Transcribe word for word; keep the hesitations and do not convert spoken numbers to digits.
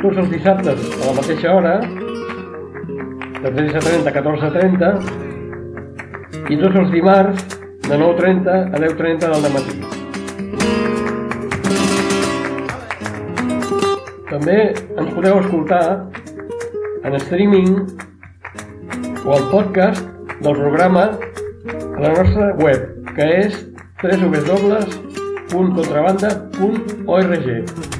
tots els dissabtes a la mateixa hora, de tretze trenta a catorze trenta, i tots els dimarts de nou trenta a deu trenta del dematí. També ens podeu escoltar en streaming o el podcast del programa a la nostra web, que és w w w punt contrabanda punt org.